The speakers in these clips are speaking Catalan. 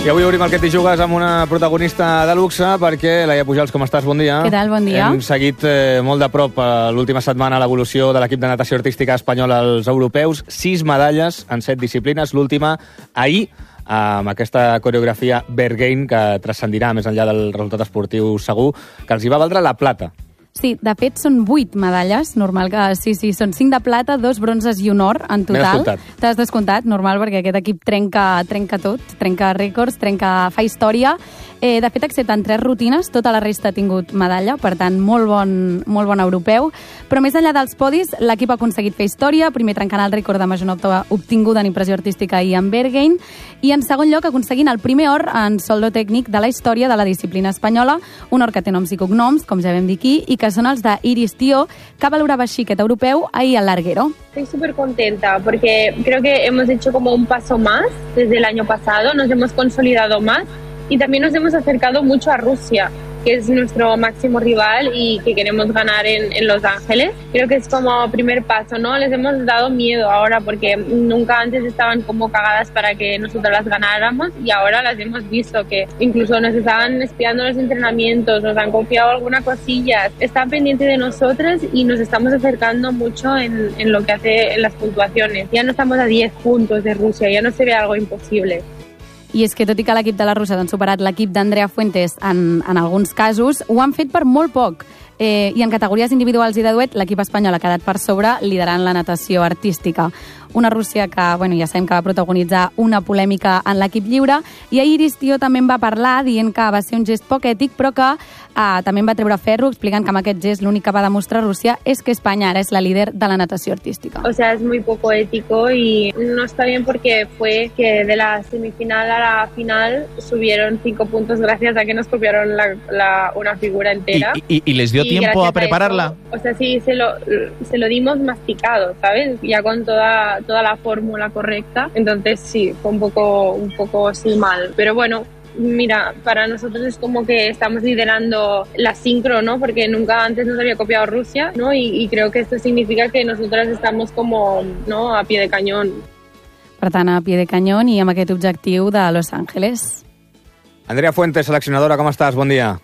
I avui obrim el Que t'hi jugues amb una protagonista de luxe, perquè, Laia Pujals, com estàs? Bon dia. Què tal? Bon dia. Hem seguit molt de prop l'última setmana l'evolució de l'equip de natació artística espanyol als europeus. 6 medalles en 7 disciplines, l'última ahir, amb aquesta coreografia Berghain, que transcendirà més enllà del resultat esportiu segur, que els hi va valdre la plata. Sí, de fet són 8 medalles, normal que sí, són 5 de plata, 2 bronzes i un or en total. T'has descomptat, normal, perquè aquest equip trenca tot, trenca rècords, fa història. De fet, excepte en 3 rutines, tota la resta ha tingut medalla, per tant, molt bon europeu. Però més enllà dels podis, l'equip ha aconseguit fer història, primer trencant el rècord de major nota obtinguda en impressió artística i en Berghain, i en segon lloc aconseguint el primer or en soldo tècnic de la història de la disciplina espanyola, un or que té noms i cognoms, com ja vam dir aquí, i que son els de Iris Tío, que valorava així aquest europeu ahir al Larguero. Estoy súper contenta porque creo que hemos hecho como un paso más desde el año pasado, nos hemos consolidado más y también nos hemos acercado mucho a Rusia, que es nuestro máximo rival y que queremos ganar en Los Ángeles. Creo que es como primer paso, ¿no? Les hemos dado miedo ahora porque nunca antes estaban como cagadas para que nosotros las ganáramos y ahora las hemos visto que incluso nos estaban espiando los entrenamientos, nos han confiado alguna cosilla, están pendientes de nosotros y nos estamos acercando mucho en lo que hace en las puntuaciones. Ya no estamos a 10 puntos de Rusia, ya no se ve algo imposible. I és que, tot i que l'equip de la Russa han superat l'equip d'Andrea Fuentes en alguns casos, ho han fet per molt poc. I en categories individuals i de duet, l'equip espanyol ha quedat per sobre, liderant la natació artística. Una Rússia que, ja sabem que va protagonitzar una polèmica en l'equip lliure, i ahir Iris Tío també en va parlar, dient que va ser un gest poc ètic, però que també en va treure ferro, explicant que amb aquest gest l'únic que va demostrar Rússia és que Espanya ara és la líder de la natació artística. O sea, es muy poco ético y no está bien porque fue que de la semifinal a la final subieron 5 puntos gracias a que nos copiaron una figura entera. ¿Y les dio tiempo a prepararla? O sea, sí, se lo dimos masticado, ¿sabes? Ya con toda la fórmula correcta. Entonces sí, fue un poco sí mal. Pero bueno, mira, para nosotros es como que estamos liderando la sincro, ¿no? Porque nunca antes nos había copiado Rusia, ¿no? Y creo que esto significa que nosotras estamos como, ¿no?, a pie de cañón. Per tant, a pie de cañón i amb aquest objectiu de Los Ángeles. Andrea Fuentes, seleccionadora, com estàs? Bon dia.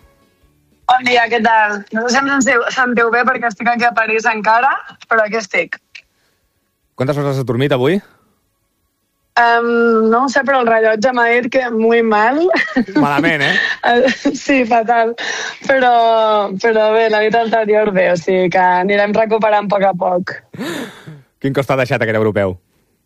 Bon dia, què tal? No sé si em sentiu bé perquè estic aquí a París encara, però aquí estic. Quantes hores has dormit avui? No ho sé, però el rellotge m'ha dit que muy mal. Malament, Sí, fatal. Però bé, la nit anterior bé, o sigui que anirem recuperant a poc. Quin cost t'ha deixat aquest europeu?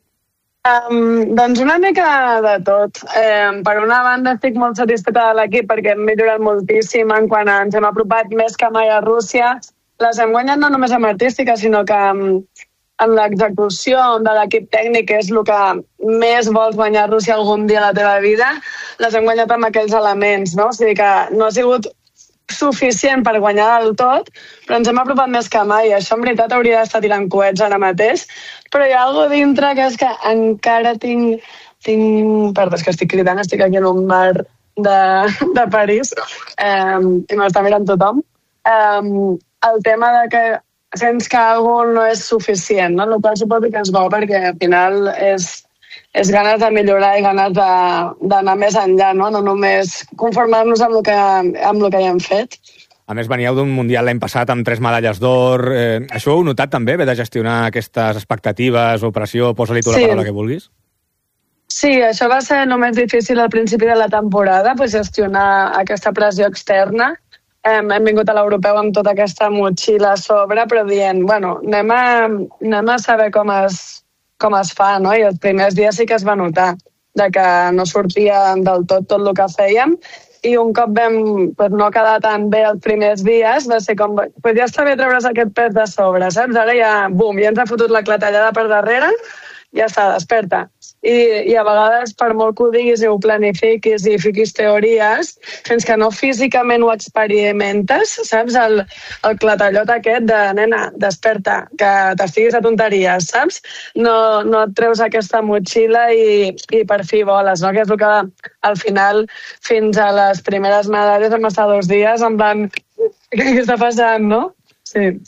Doncs una mica de tot. Per una banda estic molt satisfeta de l'equip perquè hem millorat moltíssim en quan ens hem apropat més que mai a Rússia. Les hem guanyat no només amb artística, sinó que en l'execució de l'equip tècnic, que és el que més vols guanyar a Rússia algun dia a la teva vida, les hem guanyat amb aquells elements, no? O sigui que no ha sigut suficient per guanyar del tot, però ens hem apropat més que mai. Això, en veritat, hauria d'estar tirant coets ara mateix, però hi ha alguna dintre que és que encara tinc... Perdó, és que estic cridant, estic aquí en un bar de París i m'està mirant tothom. El tema de que sents que alguna no és suficient, no? El qual suposo que és bo perquè al final és ganes de millorar i ganes d'anar més enllà, no només conformar-nos amb el que ja hem fet. A més, veníeu d'un Mundial l'any passat amb 3 medalles d'or. Això ho heu notat també, haver de gestionar aquestes expectatives o pressió? Posa-li tu la paraula que vulguis. Sí, això va ser el més difícil al principi de la temporada, gestionar aquesta pressió externa. Hem vingut a l'europeu amb tota aquesta motxilla a sobre, però dient, anem a saber com es fa, no? I els primers dies sí que es va notar de que no sortia del tot el que fèiem, i un cop vam no quedar tan bé els primers dies, va ser com, ja està bé treure's aquest pes de sobre, saps? Ara ja ens ha fotut la clatellada per darrere, ja està, desperta. I a vegades, per molt que ho diguis i ho planifiquis i fiquis teories, fins que no físicament ho experimentes, saps? El clatellot aquest de, nena, desperta, que t'estiguis a tonteries, saps? No et treus aquesta motxilla i per fi voles, no? Que és el que al final, fins a les primeres medalles, vam estar 2 dies en plan, què està passant, no? Sí.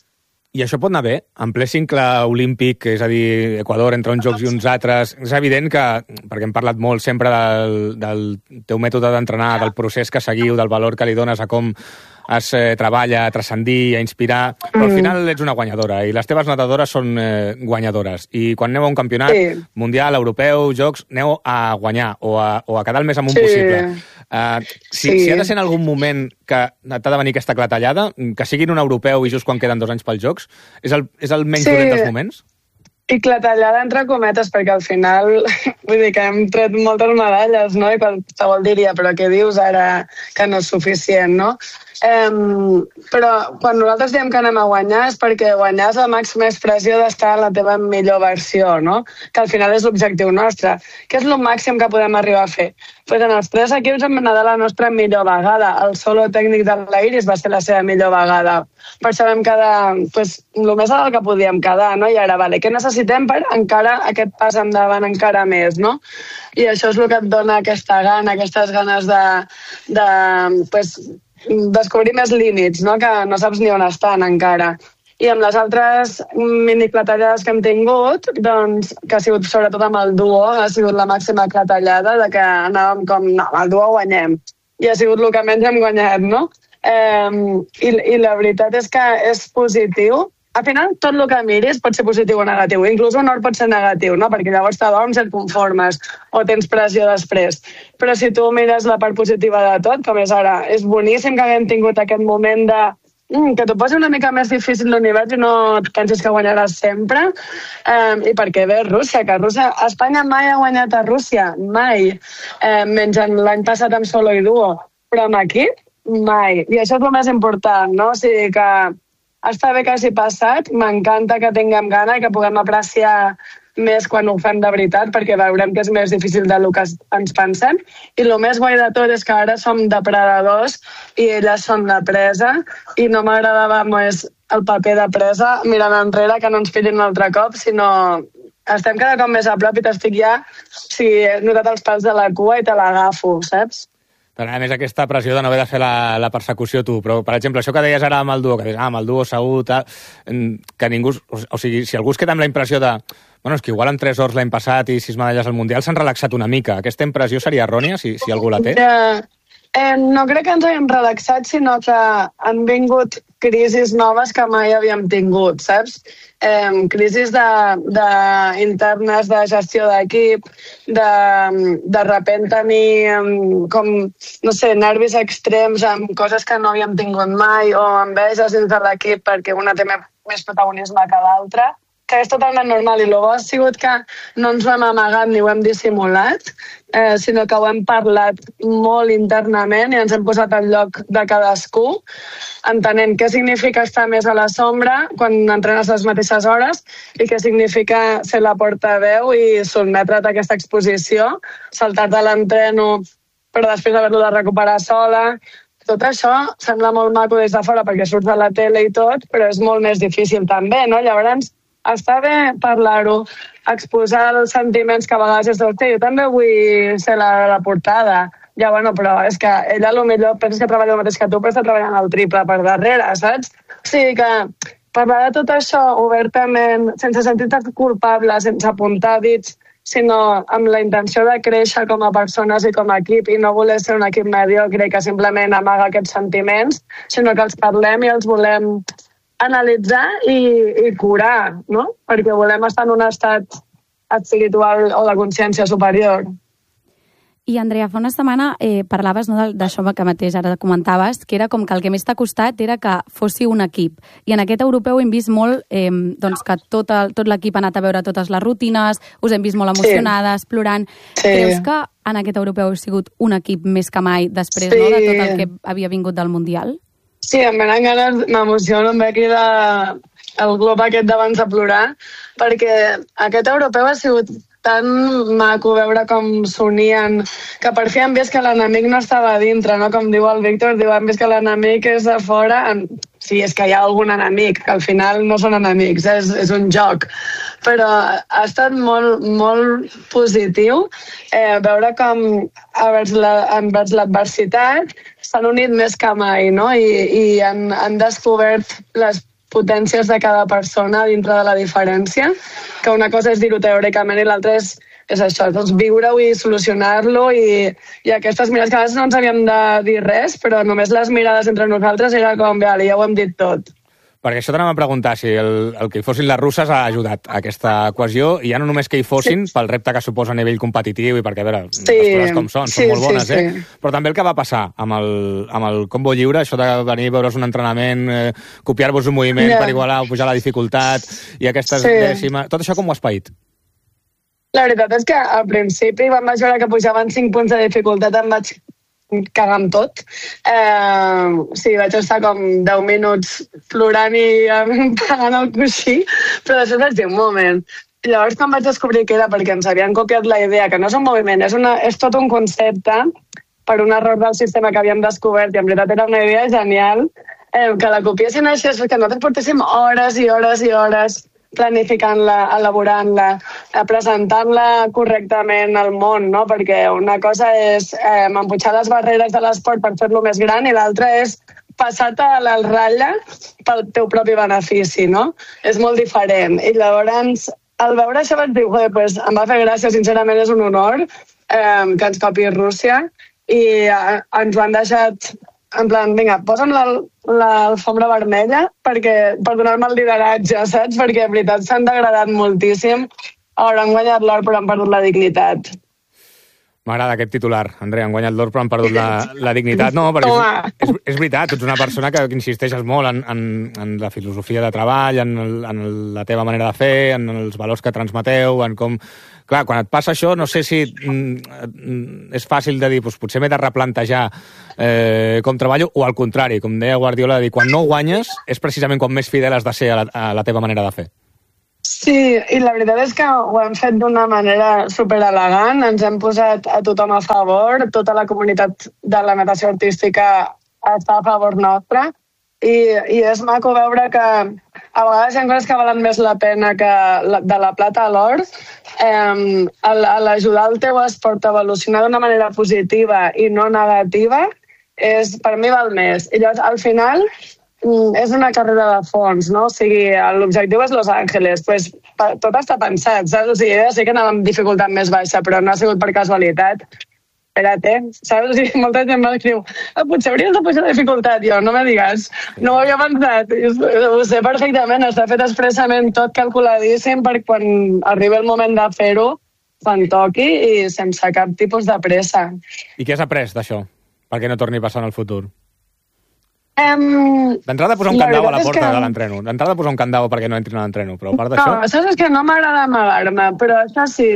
I això pot anar bé? En ple cincle olímpic, és a dir, Equador entre uns jocs i uns altres, és evident que, perquè hem parlat molt sempre del teu mètode d'entrenar, del procés que seguiu, del valor que li dones a com es treballa a transcendir, a inspirar, però al final ets una guanyadora i les teves nedadores són guanyadores. I quan aneu a un campionat mundial, europeu, jocs, aneu a guanyar o a quedar el més amunt possible. Si ha de ser en algun moment que t'ha de venir aquesta clatellada, que siguin un europeu i just quan queden 2 anys pels jocs, és el menys dolent dels moments? I clatellada entre cometes, perquè al final, vull dir que hem tret moltes medalles, no? I qualsevol diria, però què dius ara que no és suficient, no? Però quan nosaltres diem que anem a guanyar és perquè guanyar és la màxima expressió d'estar en la teva millor versió, no? Que al final és l'objectiu nostre. Què és el màxim que podem arribar a fer? Pues en els 3 equips hem anat a la nostra millor vegada. El solo tècnic de l'Iris va ser la seva millor vegada. Per això vam quedar el més alt que podíem quedar, no? I ara, què necessitem per encara aquest pas endavant encara més, no? I això és el que et dona aquesta gana, aquestes ganes de descobrir més límits, no? Que no saps ni on estan encara. I amb les altres miniclatellades que hem tingut, doncs, que ha sigut sobretot amb el duo, ha sigut la màxima clatellada de que anàvem com, no, amb el duo guanyem. I ha sigut el que menys hem guanyat, no? I la veritat és que és positiu. Al final, tot el que miris pot ser positiu o negatiu. Inclús un or pot ser negatiu, no? Perquè llavors t'adorms, et conformes o tens pressió després. Però si tu mires la part positiva de tot, com és ara, és boníssim que haguem tingut aquest moment de que t'ho posi una mica més difícil l'univers i no et pensis que guanyaràs sempre. I perquè ve Rússia, que Espanya mai ha guanyat a Rússia, mai. Menys l'any passat amb solo i duo. Però amb equip, mai. I això és el més important, no? O sigui que està bé que hagi passat, m'encanta que tinguem gana i que puguem apreciar més quan ho fem de veritat, perquè veurem que és més difícil del que ens pensem. I el més guai de tot és que ara som depredadors i elles són de presa, i no m'agradava més el paper de presa mirant enrere, que no ens pillin un altre cop, sinó estem cada cop més a prop i t'estic ja, he notat els pals de la cua i te l'agafo, saps? A més, aquesta pressió de no haver de fer la persecució tu, però, per exemple, això que deies ara amb el duo, que deies, amb el duo segur, que ningú... O sigui, si algú es queda amb la impressió de... Bueno, és que igual amb 3 ors l'any passat i 6 medalles al Mundial s'han relaxat una mica. Aquesta impressió seria errònia, si algú la té? No crec que ens haguem relaxat, sinó que han vingut crisis noves que mai havíem tingut, saps? Crisis internes de gestió d'equip, de repent tenir com, no sé, nervis extrems amb coses que no havíem tingut mai, o enveges dins de l'equip perquè una té més protagonisme que l'altra, que és totalment normal. I el bo ha sigut que no ens ho hem amagat ni ho hem dissimulat, sinó que ho hem parlat molt internament i ens hem posat al lloc de cadascú, entenent què significa estar més a la sombra quan entrenes les mateixes hores i què significa ser la portaveu i sotmetre't a aquesta exposició, saltar-te l'entreno però després haver-lo de recuperar sola. Tot això sembla molt maco des de fora perquè surts a la tele i tot, però és molt més difícil també, no? Llavors, està bé parlar-ho, exposar els sentiments que a vegades és jo també vull ser la portada. Ja, bueno, però és que ella potser pensa que treballa el mateix que tu, però està treballant el triple per darrere, saps? O sigui que parlar de tot això obertament, sense sentir-te culpable, sense apuntar dits, sinó amb la intenció de créixer com a persones i com a equip i no voler ser un equip mediocre que simplement amaga aquests sentiments, sinó que els parlem i els volem analitzar i curar, no? Perquè volem estar en un estat espiritual o de consciència superior. I, Andrea, fa una setmana parlaves d'això que mateix ara comentaves, que era com que el que més t'ha costat era que fóssiu un equip. I en aquest europeu hem vist molt que tot l'equip ha anat a veure totes les rutines, us hem vist molt emocionades, plorant. Creus que en aquest europeu heu sigut un equip més que mai després de tot el que havia vingut del Mundial? Sí, em venen ganes, m'emociono, em ve aquí el glob aquest d'abans de plorar, perquè aquest europeu ha sigut tan maco veure com s'unien, que per fi han vist que l'enemic no estava a dintre, no? Com diu el Víctor, han vist que l'enemic és a fora. Sí, és que hi ha algun enemic, que al final no són enemics, és un joc. Però ha estat molt, molt positiu veure com envers l'adversitat s'han unit més que mai, no? I han descobert les potències de cada persona dintre de la diferència, que una cosa és dir-ho teòricament i l'altra és això, doncs viure-ho i solucionar-lo i aquestes mirades que a vegades no ens havíem de dir res, però només les mirades entre nosaltres era com, vale, ja ho hem dit tot. Perquè això t'anem a preguntar si el que hi fossin les russes ha ajudat a aquesta cohesió, i ja no només que hi fossin pel repte que suposa a nivell competitiu i perquè, a veure, les coses com són molt bones, però també el que va passar amb el combo lliure, això de venir a veure's un entrenament, copiar-vos un moviment per igualar o pujar la dificultat i aquestes dècimes, tot això com ho has paït? La veritat és que al principi vam veure que pujaven 5 punts de dificultat, em vaig cagar amb tot. Sí, vaig estar com 10 minuts plorant i pagant el coixí, però després vaig dir un moment. Llavors, quan vaig descobrir que era perquè ens havien copiat la idea, que no és un moviment, és tot un concepte per un error del sistema que havíem descobert, i en veritat era una idea genial, que la copiessin així, és que nosaltres portéssim hores i hores i hores planificant-la, elaborant-la, presentant-la correctament al món, no? Perquè una cosa és empujar les barreres de l'esport per fer-lo més gran i l'altra és passar-te a la ratlla pel teu propi benefici, no? És molt diferent. I llavors, al veure això vaig dir, pues, em va fer gràcia, sincerament és un honor que ens copi Rússia, i ens ho han deixat en plan, vinga, posa'm l'alfombra vermella per donar-me el lideratge, saps? Perquè, en veritat, s'han degradat moltíssim. Ara han guanyat l'or, però han perdut la dignitat. M'agrada aquest titular, Andrea, han guanyat l'or, però han perdut la dignitat. No, perquè és veritat, tu ets una persona que insisteixes molt en la filosofia de treball, en la teva manera de fer, en els valors que transmeteu, en com... Clar, quan et passa això, no sé si és fàcil de dir, doncs potser m'he de replantejar com treballo, o al contrari, com deia Guardiola, de dir, quan no guanyes és precisament quan més fidel has de ser a la teva manera de fer. Sí, i la veritat és que ho hem fet d'una manera superelegant, ens hem posat a tothom a favor, tota la comunitat de la natació artística està a favor nostre, i és maco veure que a vegades hi ha coses que valen més la pena que de la plata a l'or. L'ajudar el teu esport a evolucionar d'una manera positiva i no negativa per mi val més. I llavors, al final, és una carrera de fons, no? O sigui, l'objectiu és Los Angeles, pues, tot està pensat, saps? O sigui, ja sé que anava amb dificultat més baixa, però no ha sigut per casualitat. Espera't, saps? O sigui, molta gent m'escriu, potser hauries de pujar la dificultat. Jo, no me digues, no ho havia pensat. Ho sé perfectament, està fet expressament tot calculadíssim per quan arribi el moment de fer-ho, quan toqui i sense cap tipus de pressa. I què has après d'això? Perquè no torni a passar en el futur? D'entrada posar un candau a la porta de l'entreno. D'entrada posar un candau perquè no entrin a l'entreno, però a part d'això... No, saps que no m'agrada amagar-me, però això sí,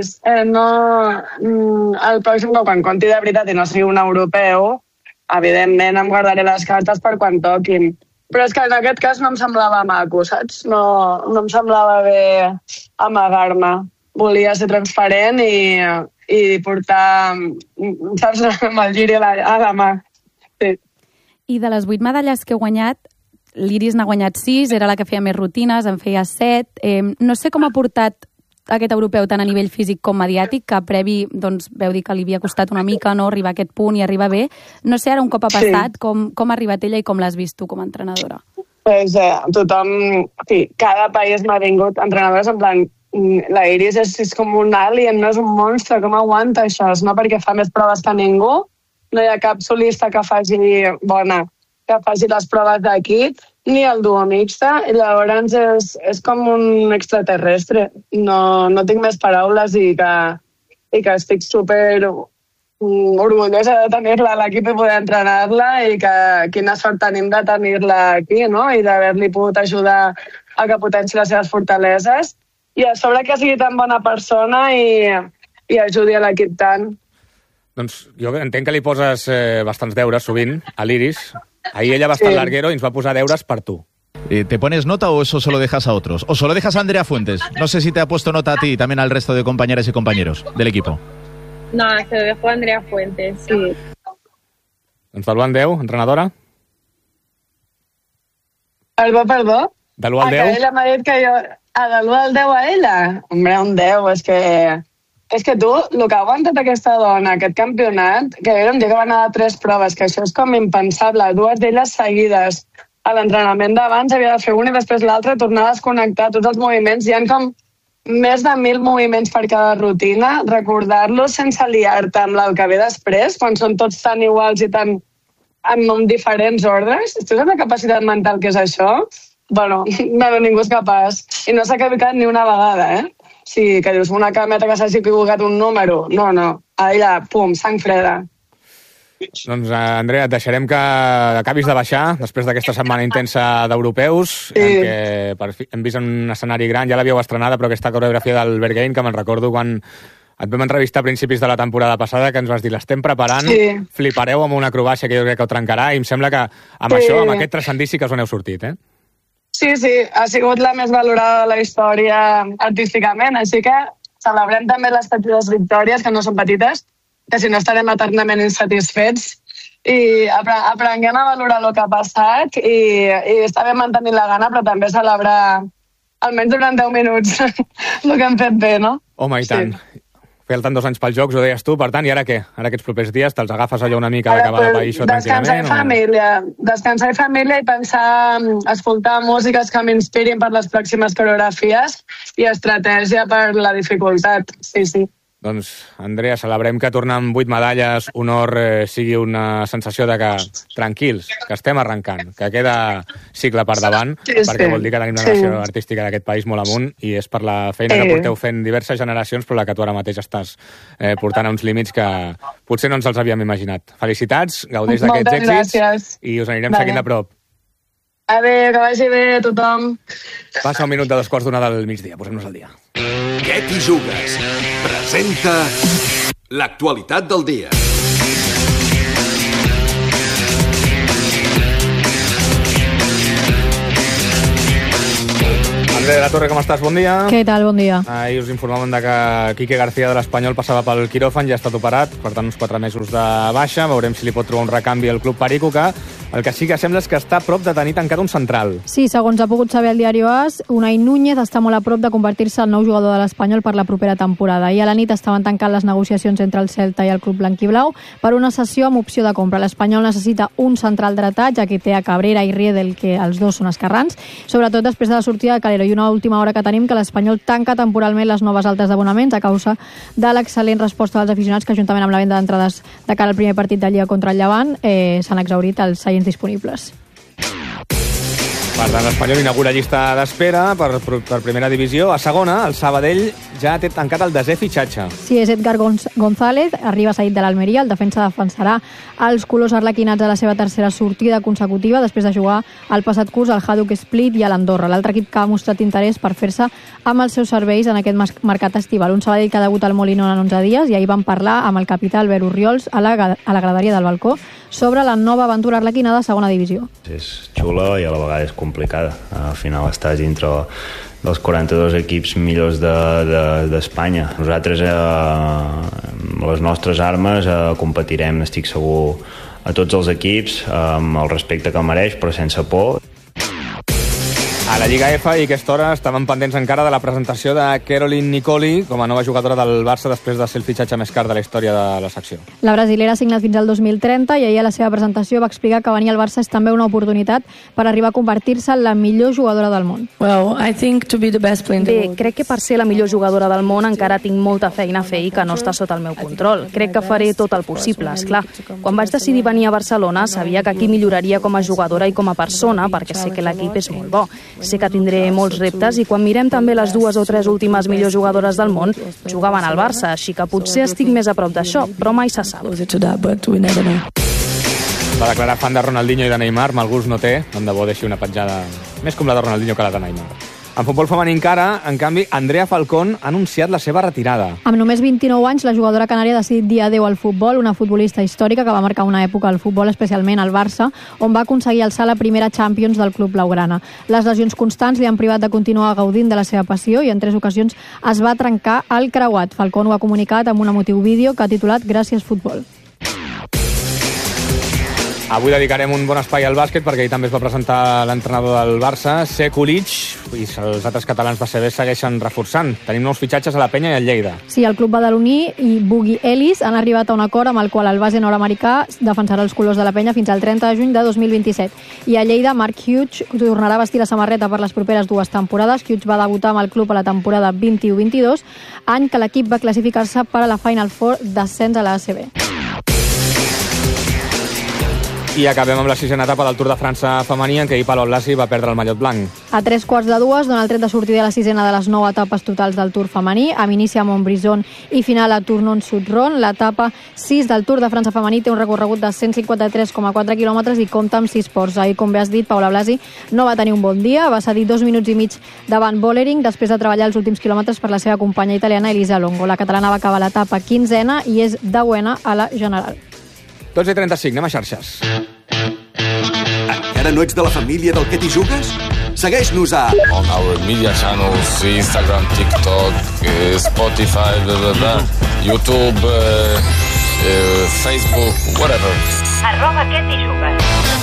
el pròxim cop, quan conti de veritat i no sigui un europeu, evidentment em guardaré les cartes per quan toquin. Però és que en aquest cas no em semblava maco, saps? No em semblava bé amagar-me. Volia ser transparent i portar, saps, amb el giri a la mà. Sí. I de les 8 medalles que he guanyat, l'Iris n'ha guanyat 6, era la que feia més rutines, en feia 7. No sé com ha portat aquest europeu tant a nivell físic com mediàtic, que previ doncs, veu dir que li havia costat una mica no arribar a aquest punt i arribar bé. No sé ara un cop ha passat, com ha arribat ella i com l'has vist tu com a entrenadora. Pues, tothom, sí, cada país m'ha vingut entrenadores en plan, la Iris és com un alien, no és un monstre, com aguanta això? No perquè fa més proves que ningú, no hi ha cap solista que faci les proves d'aquí, ni el duo mixta, i llavors és com un extraterrestre. No tinc més paraules i que estic super orgullosa de tenir-la a l'equip i poder entrenar-la, i que quina sort tenim de tenir-la aquí, no? I d'haver-li pogut ajudar a que potenci les seves fortaleses, i a sobre que sigui tan bona persona i ajudi a l'equip tant. Doncs jo entenc que li poses bastants deures sovint a l'Iris. Ahir ella va estar al larguero i ens va posar deures per tu. ¿Te pones nota o eso solo dejas a otros? ¿O solo dejas a Andrea Fuentes? No sé si te ha puesto nota a ti y también al resto de compañeras y compañeros del equipo. No, se lo dejo a Andrea Fuentes, sí. Doncs de l'1 al 10, entrenadora? Perdó? De l'1 al 10? Que ella m'ha dit que jo... de l'1 al 10 a ella? Hombre, un 10, és que tu, el que ha aguantat aquesta dona, aquest campionat, que era un dia que va anar a 3 proves, que això és com impensable, 2 d'elles seguides, a l'entrenament d'abans havia de fer un i després l'altre, tornar a desconnectar tots els moviments. Hi ha com més de 1.000 moviments per cada rutina. Recordar-los sense liar-te amb el que ve després, quan són tots tan iguals i tan amb diferents ordres. Tu saps la capacitat mental que és això? Bueno, ningú és capaç. I no s'ha equivocat ni una vegada, Sí, que dius una cameta que s'hagi equivocat un número. No. Allà, pum, sang freda. Doncs, Andrea, et deixarem que acabis de baixar després d'aquesta setmana intensa d'europeus, en què hem vist un escenari gran, ja l'havíeu estrenada, però aquesta coreografia del Berghain, que me'n recordo quan et vam entrevistar a principis de la temporada passada, que ens vas dir, l'estem preparant, flipareu amb una acrobàcia que jo crec que ho trencarà, i em sembla que amb això, amb aquest transcendici, que us n'heu sortit, Sí, ha sigut la més valorada de la història artísticament, així que celebrem també les petites victòries, que no són petites, que si no estarem eternament insatisfets, i aprenguem a valorar el que ha passat i està bé mantenir la gana, però també celebrar almenys durant 10 minuts el que hem fet bé, no? Home, i tant. Falten 2 anys pels Jocs, ho deies tu, per tant, i ara què? Ara aquests propers dies te'ls agafes allò una mica d'acabar de pair això tranquil·lament? Descansar i família i pensar, escoltar músiques que m'inspirin per les pròximes coreografies i estratègia per la dificultat, sí. Doncs, Andrea, celebrem que tornar amb 8 medalles, honor, sigui una sensació de que tranquils, que estem arrencant, que queda cicle per davant, perquè vol dir que tenim la nació artística d'aquest país molt amunt, i és per la feina que porteu fent diverses generacions, però la que tu ara mateix estàs portant a uns límits que potser no ens els havíem imaginat. Felicitats, gaudeix d'aquests èxits, i us anirem seguint de prop. Adéu, que vagi bé a tothom. Passa un minut de 2:15 del migdia, posem-nos al dia. Què t'hi jugues? Presenta l'actualitat del dia. Andrea de la Torre, com estàs? Bon dia. Què tal? Bon dia. Ahir us informàvem de que Quique García de l'Espanyol passava pel quiròfan, ja ha estat operat, per tant uns 4 mesos de baixa. Veurem si li pot trobar un recanvi al club perico, que el que sí que sembla és que està a prop de tenir tancat un central. Sí, segons ha pogut saber el diari AS, Unai Núñez està molt a prop de convertir-se en el nou jugador de l'Espanyol per la propera temporada. I a la nit estaven tancant les negociacions entre el Celta i el club blanquiblau per una cessió amb opció de compra. L'Espanyol necessita un central dretà, ja que té a Cabrera i Riedel, que els dos són esquerrans, sobretot després de la sortida de Calero. I una última hora que tenim, que l'Espanyol tanca temporalment les noves altes d'abonaments a causa de l'excel·lent resposta dels aficionats, que juntament amb la venda d'entrades de cara al primer partit de Lliga contra el Llevant s'han exhaurit els seients disponibles. Per tant, l'Espanyol inaugura llista d'espera per primera divisió. A segona, el Sabadell ja té tancat el 10è fitxatge. Sí, és Edgar González, arriba cedit de l'Almeria. El defensa defensarà els colors arlequinats a la seva tercera sortida consecutiva, després de jugar el passat curs al Hajduk Split i a l'Andorra, l'altre equip que ha mostrat interès per fer-se amb els seus serveis en aquest mercat estival. Un Sabadell que ha debutat al Molinón en 11 dies, i ahir vam parlar amb el capità Albert Orriols a la graderia del balcó sobre la nova aventura arlequina de segona divisió. És xula i a la vegada és complicada. Al final estàs dintre dels 42 equips millors d'Espanya. Nosaltres, les nostres armes, competirem, estic segur, a tots els equips, amb el respecte que mereix, però sense por. A la Lliga F, i a aquesta hora estaven pendents encara de la presentació de Caroline Nicoli com a nova jugadora del Barça després de ser el fitxatge més car de la història de la secció. La brasilera ha signat fins al 2030 i ahir a la seva presentació va explicar que venir al Barça és també una oportunitat per arribar a convertir-se en la millor jugadora del món. Bé, crec que per ser la millor jugadora del món encara tinc molta feina a fer i que no està sota el meu control. Crec que faré tot el possible, esclar. Quan vaig decidir venir a Barcelona sabia que aquí milloraria com a jugadora i com a persona, perquè sé que l'equip és molt bo. Sé que tindré molts reptes i quan mirem també les 2 o 3 últimes millors jugadores del món jugaven al Barça, així que potser estic més a prop d'això, però mai se sap. Va declarar fan de Ronaldinho i de Neymar, mal gust no té, tant de bo deixi una petjada més com la de Ronaldinho que la de Neymar. En futbol femení encara, en canvi, Andrea Falcón ha anunciat la seva retirada. Amb només 29 anys, la jugadora canària ha decidit dir adeu al futbol, una futbolista històrica que va marcar una època al futbol, especialment al Barça, on va aconseguir alçar la primera Champions del club blaugrana. Les lesions constants li han privat de continuar gaudint de la seva passió i en 3 ocasions es va trencar el creuat. Falcón ho ha comunicat amb un emotiu vídeo que ha titulat Gràcies futbol. Avui dedicarem un bon espai al bàsquet perquè ahir també es va presentar l'entrenador del Barça, Sekulic. i els altres catalans de CB segueixen reforçant. Tenim nous fitxatges a la Penya i al Lleida. Sí, el club badaloní i Bugui Ellis han arribat a un acord amb el qual el base nord-americà defensarà els colors de la Penya fins al 30 de juny de 2027. I a Lleida, Mark Hughes tornarà a vestir la samarreta per les properes 2 temporades. Hughes va debutar amb el club a la temporada 21-22, any que l'equip va classificar-se per a la Final Four d'ascens a la ACB. I acabem amb la 6a etapa del Tour de França femení, en què ahir Palou Blasi va perdre el mallot blanc. A 3:45 dona el tret de sortida a la 6a de les 9 etapes totals del Tour femení, amb inici a Montbrison i final a Tournon-Sutron. L'etapa 6 del Tour de França femení té un recorregut de 153,4 quilòmetres i compta amb 6 ports. Ahir, com bé has dit, Paula Blasi no va tenir un bon dia, va cedir 2 minuts i mig davant Bollering després de treballar els últims quilòmetres per la seva companya italiana Elisa Longo. La catalana va acabar l'etapa 15a i és 10a a la general. 12:35, anem a xarxes. Encara no ets de la família del Que t'hi jugues? Segueix-nos a... On our media channels, Instagram, TikTok, Spotify, blah, blah, blah, YouTube, Facebook, whatever. @Que t'hi jugues.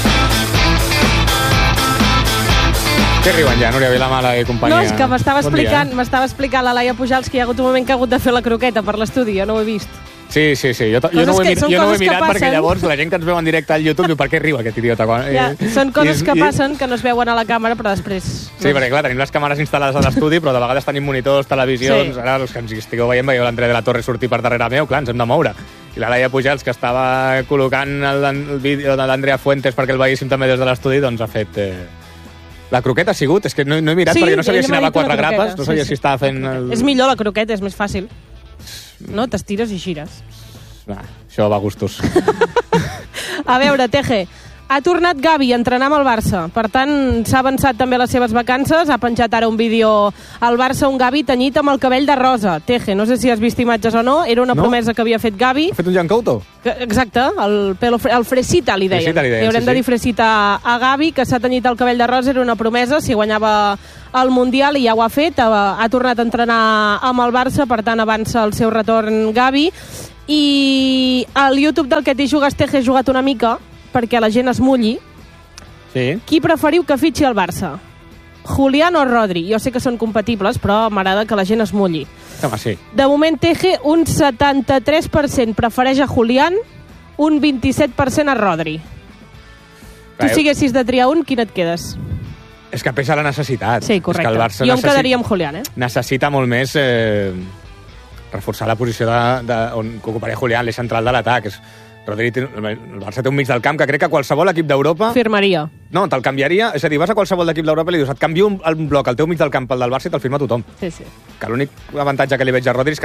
Què riuen ja, Núria Vilamala i companyia? No, és que m'estava explicant la Laia Pujals que hi ha hagut un moment que ha hagut de fer la croqueta per l'estudi, jo no ho he vist. Sí. Jo no ho he mirat perquè llavors la gent que ens veu en directe al YouTube diu per què riu aquest idiota? Ja, són coses que passen que no es veuen a la càmera, però després... Sí, perquè clar, tenim les càmeres instal·lades a l'estudi, però de vegades tenim monitors, televisions... Sí. Ara, els que ens estigueu veient, veieu l'Andrea de la Torre sortir per darrere meu, clar, ens hem de moure. I la Laia Pujals, que estava col·locant el vídeo de l'Andrea Fuentes perquè el veiéssim també des de l'estudi, doncs ha fet... La croqueta ha sigut? És que no he mirat perquè no sabia si anava a 4 grapes, no sabia si estava fent... És millor la croqueta, és més fàcil. No? T'estires i gires. Això va a gustos. A veure, Teje, ha tornat Gavi a entrenar amb el Barça. Per tant, s'ha avançat també les seves vacances. Ha penjat ara un vídeo al Barça, un Gavi tenyit amb el cabell de rosa. Teje, no sé si has vist imatges o no. Era una promesa que havia fet Gavi. Ha fet un Jan Couto? Exacte, el Fresita li deien. Li haurem de dir Fresita a Gavi, que s'ha tenyit el cabell de rosa. Era una promesa, si guanyava el Mundial, i ja ho ha fet. Ha tornat a entrenar amb el Barça, per tant avança el seu retorn Gavi. I al YouTube del Que t'hi jugues, Teje, he jugat una mica perquè la gent es mulli. Sí. Qui preferiu que fitxi el Barça? Julián o Rodri? Jo sé que són compatibles, però m'agrada que la gent es mulli. Home, sí. De moment, Teje, un 73% prefereix a Julián, un 27% a Rodri. Tu, si haguessis de triar un, quin et quedes? És que pesa la necessitat. Sí, correcte. És que el Barça jo em quedaria amb Julián, Necessita molt més reforçar la posició on ocuparia Julián, l'eix central de l'atac. El Barça té un mig del camp que crec que qualsevol equip d'Europa... Firmaria. No, te'l canviaria. És a dir, vas a qualsevol equip d'Europa i li dius, et canvio un bloc al teu mig del camp pel del Barça i te'l firma tothom. Sí. Que l'únic avantatge que li veig a Rodri és que